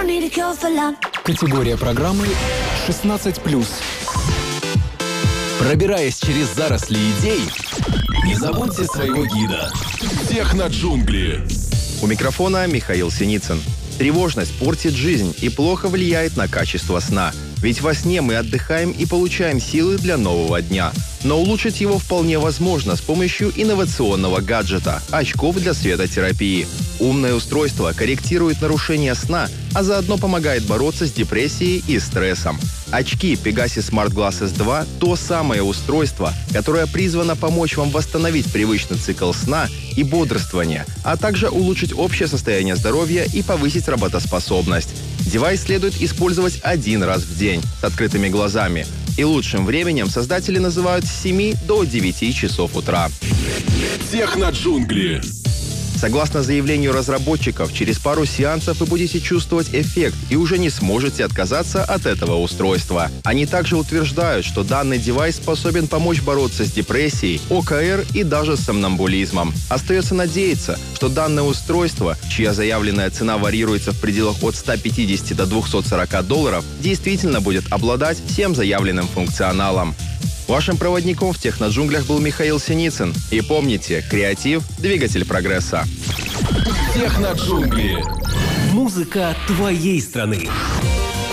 need a cure for love. Категория программы 16+. Пробираясь через заросли идей, не забудьте своего гида. Техноджунгли. У микрофона Михаил Синицын. Тревожность портит жизнь и плохо влияет на качество сна. Ведь во сне мы отдыхаем и получаем силы для нового дня. Но улучшить его вполне возможно с помощью инновационного гаджета – очков для светотерапии. Умное устройство корректирует нарушение сна, а заодно помогает бороться с депрессией и стрессом. Очки Pegasys Smart Glasses 2 – то самое устройство, которое призвано помочь вам восстановить привычный цикл сна и бодрствования, а также улучшить общее состояние здоровья и повысить работоспособность. Девайс следует использовать один раз в день с открытыми глазами. И лучшим временем создатели называют с 7 до 9 часов утра. Техноджунгли. Согласно заявлению разработчиков, через пару сеансов вы будете чувствовать эффект и уже не сможете отказаться от этого устройства. Они также утверждают, что данный девайс способен помочь бороться с депрессией, ОКР и даже с сомнамбулизмом. Остается надеяться, что данное устройство, чья заявленная цена варьируется в пределах от 150 до $240, действительно будет обладать всем заявленным функционалом. Вашим проводником в техноджунглях был Михаил Синицын. И помните, креатив – двигатель прогресса. Техноджунгли. Музыка твоей страны.